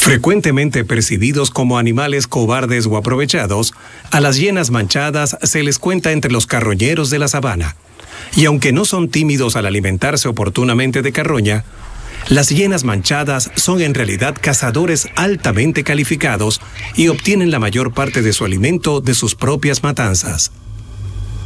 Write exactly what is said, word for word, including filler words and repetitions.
Frecuentemente percibidos como animales cobardes o aprovechados, a las hienas manchadas se les cuenta entre los carroñeros de la sabana. Y aunque no son tímidos al alimentarse oportunamente de carroña, las hienas manchadas son en realidad cazadores altamente calificados y obtienen la mayor parte de su alimento de sus propias matanzas.